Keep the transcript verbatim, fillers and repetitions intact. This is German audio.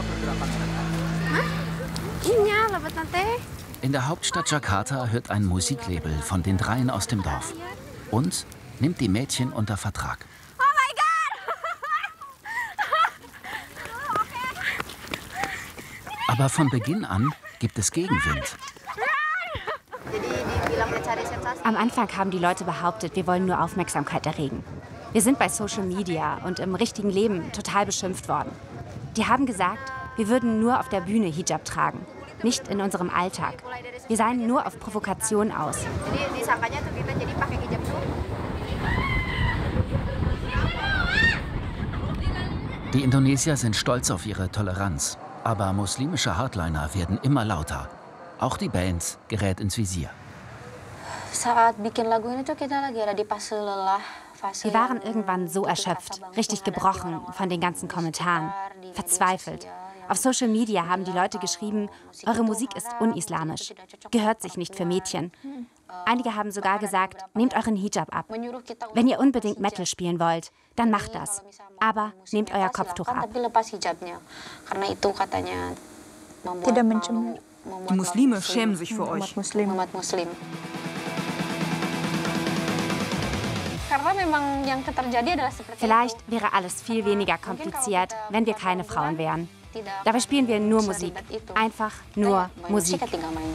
In der Hauptstadt Jakarta hört ein Musiklabel von den Dreien aus dem Dorf und nimmt die Mädchen unter Vertrag. Aber von Beginn an gibt es Gegenwind. Am Anfang haben die Leute behauptet, wir wollen nur Aufmerksamkeit erregen. Wir sind bei Social Media und im richtigen Leben total beschimpft worden. Die haben gesagt, wir würden nur auf der Bühne Hijab tragen, nicht in unserem Alltag. Wir seien nur auf Provokation aus. Die Indonesier sind stolz auf ihre Toleranz. Aber muslimische Hardliner werden immer lauter. Auch die Band gerät ins Visier. Wir waren irgendwann so erschöpft, richtig gebrochen von den ganzen Kommentaren, verzweifelt. Auf Social Media haben die Leute geschrieben, eure Musik ist unislamisch, gehört sich nicht für Mädchen. Einige haben sogar gesagt, nehmt euren Hijab ab. Wenn ihr unbedingt Metal spielen wollt, dann macht das. Aber nehmt euer Kopftuch ab. Die Muslime schämen sich für euch. Vielleicht wäre alles viel weniger kompliziert, wenn wir keine Frauen wären. Dabei spielen wir nur Musik. Einfach nur Musik.